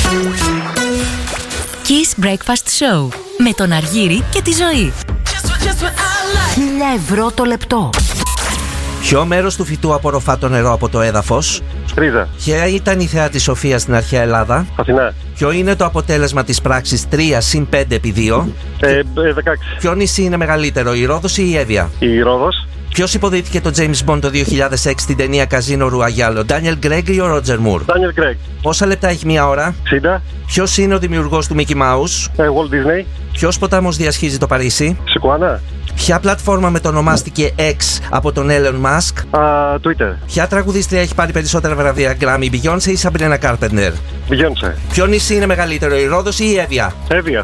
Kiss Breakfast Show με τον Αργύρη και τη Ζωή. 1.000 ευρώ το λεπτό. Ποιο μέρος του φυτού απορροφά το νερό από το έδαφος? Τρίζα. Ποια ήταν η θεά της Σοφίας στην αρχαία Ελλάδα? Αθηνά. Ποιο είναι το αποτέλεσμα της πράξης 3 συν 5 επί 2? 16. Ποιο νησί είναι μεγαλύτερο, η Ρόδος ή η Εύβοια? Η Ρόδος. Ποιος υποδίθηκε το James Bond το 2006 στην ταινία Καζίνο Ρουαγιάλ, ο Ντάνιελ Γκρέγκ ή ο Ρότζερ Μουρ? Ντάνιελ Γκρέγκ. Πόσα λεπτά έχει μία ώρα? 60. Ποιος είναι ο δημιουργός του Mickey Mouse? Walt Disney. Ποιος ποτάμος διασχίζει το Παρίσι? Σικουάνα. Ποια πλατφόρμα μετονομάστηκε X από τον Elon Musk? Twitter. Ποια τραγουδίστρια έχει πάρει περισσότερα βραβεία Grammy, Beyoncé ή Sabrina Carpenter? Beyoncé. Ποιο νησί είναι μεγαλύτερο, η Ρόδος ή η Εύβοια? Εύβοια.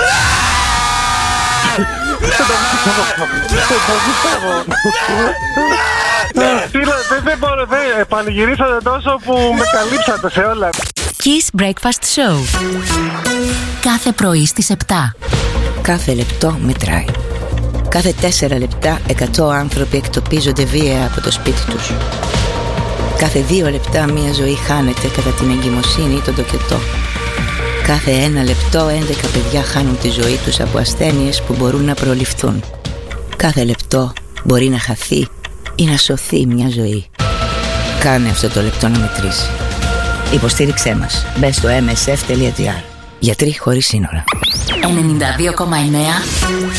Δεν μπορώ, πανηγυρίσατε τόσο που με καλύψατε σε όλα. Kiss Breakfast Show. Κάθε πρωί στις 7. Κάθε λεπτό μετράει. Κάθε 4 λεπτά 100 άνθρωποι εκτοπίζονται βία από το σπίτι τους. Κάθε 2 λεπτά μια ζωή χάνεται κατά την εγκυμοσύνη ή τον τοκετό. Κάθε 1 λεπτό 11 παιδιά χάνουν τη ζωή τους από ασθένειες που μπορούν να προληφθούν. Κάθε λεπτό μπορεί να χαθεί ή να σωθεί μια ζωή. Κάνε αυτό το λεπτό να μετρήσει. Υποστήριξέ μας. Μπες στο msf.gr. Γιατροί χωρίς σύνορα. 92,9